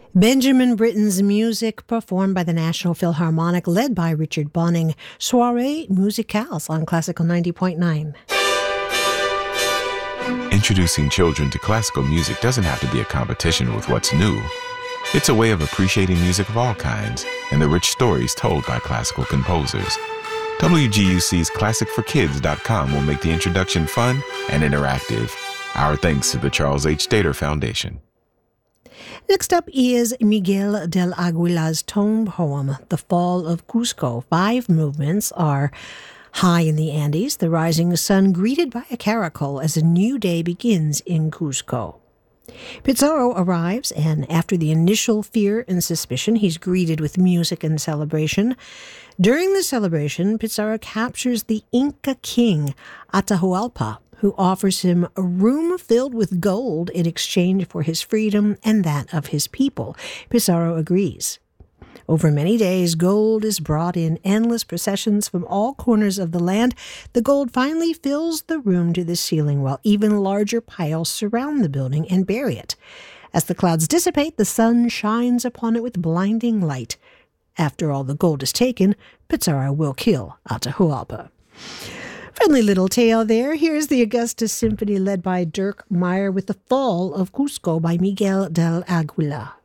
Benjamin Britten's music performed by the National Philharmonic led by Richard Bonning. Soirée musicales on Classical 90.9. Introducing children to classical music doesn't have to be a competition with what's new. It's a way of appreciating music of all kinds and the rich stories told by classical composers. WGUC's ClassicForKids.com will make the introduction fun and interactive. Our thanks to the Charles H. Dater Foundation. Next up is Miguel del Aguilar's tone poem, The Fall of Cusco. 5 movements are high in the Andes, the rising sun greeted by a caracol as a new day begins in Cusco. Pizarro arrives, and after the initial fear and suspicion, he's greeted with music and celebration. During the celebration, Pizarro captures the Inca king, Atahualpa, who offers him a room filled with gold in exchange for his freedom and that of his people. Pizarro agrees. Over many days, gold is brought in endless processions from all corners of the land. The gold finally fills the room to the ceiling, while even larger piles surround the building and bury it. As the clouds dissipate, the sun shines upon it with blinding light. After all the gold is taken, Pizarro will kill Atahualpa. Friendly little tale there. Here's the Augustus Symphony led by Dirk Meyer with The Fall of Cusco by Miguel del Aguilar.